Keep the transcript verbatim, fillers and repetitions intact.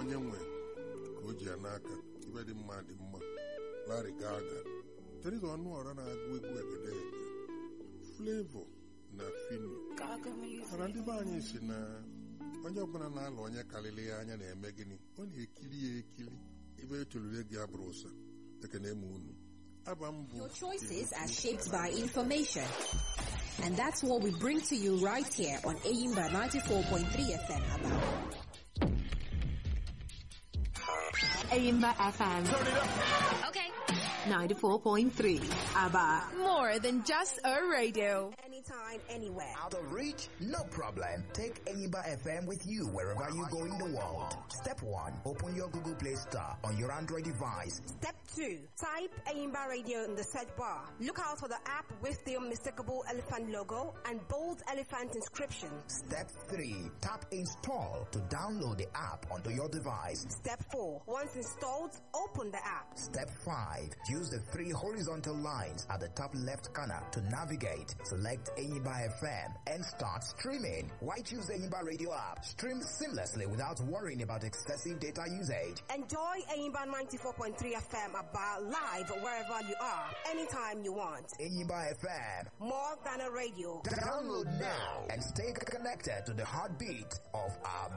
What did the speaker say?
onye nwe ka o ji ya n'aka ibe dị mma dị mma Larry Gaga Teresa Ọnụọra na-agụ egwu egedege Flavor na Fino mana ndị be anyị si na onye ọbụla na-alụ onye karịrị ya anya na-eme gịnị ọ na-ekiri ya ekiri ibe etolure gị abụrụ ụsa ekene m unu aba m bụ Your choices are shaped by information. And that's what we bring to you right here on Ayimba ninety-four point three F M. Ayimba F M. Turn it up. Okay. ninety-four point three. Aba. More than just a radio. Anytime, anywhere. Out of reach? No problem. Take Ayimba F M with you wherever you go in the world. Step one. Open your Google Play Store on your Android device. Step two. Type Ayimba Radio in the search bar. Look out for the app with the unmistakable elephant logo and bold elephant inscription. Step three. Tap Install to download the app onto your device. Step four. Once installed, open the app. Step five. Use the three horizontal lines at the top left corner to navigate. Select Ayimba F M and start streaming. Why choose the Ayimba Radio app? Stream seamlessly without worrying about excessive data usage. Enjoy Ayimba ninety-four point three F M about live wherever you are, anytime you want. Ayimba F M. More than a radio. Download now and stay connected to the heartbeat of our